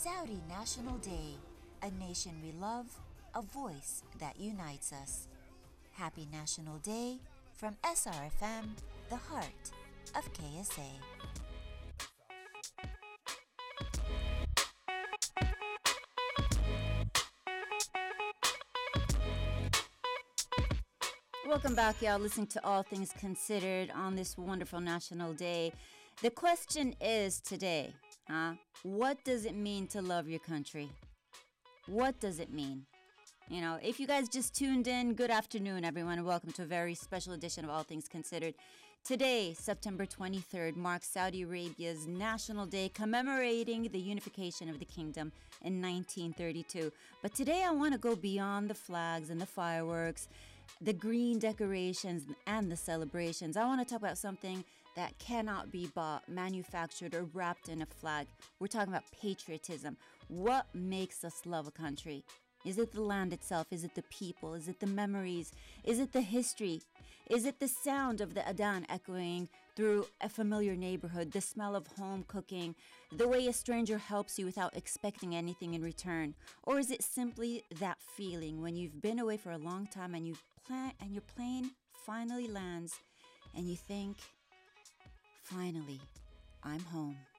Saudi National Day, a nation we love, a voice that unites us. Happy National Day from SRFM, the heart of KSA. Welcome back, y'all. Listening to All Things Considered on this wonderful National Day. The question is today, what does it mean to love your country? What does it mean? You know, if you guys just tuned in, good afternoon, everyone, and welcome to a very special edition of All Things Considered. Today, September 23rd, marks Saudi Arabia's National Day, commemorating the unification of the kingdom in 1932. But today I want to go beyond the flags and the fireworks, the green decorations and the celebrations. I want to talk about something that cannot be bought, manufactured, or wrapped in a flag. We're talking about patriotism. What makes us love a country? Is it the land itself? Is it the people? Is it the memories? Is it the history? Is it the sound of the adhan echoing through a familiar neighborhood, the smell of home cooking, the way a stranger helps you without expecting anything in return? Or is it simply that feeling when you've been away for a long time and your plane finally lands and you think, finally, I'm home?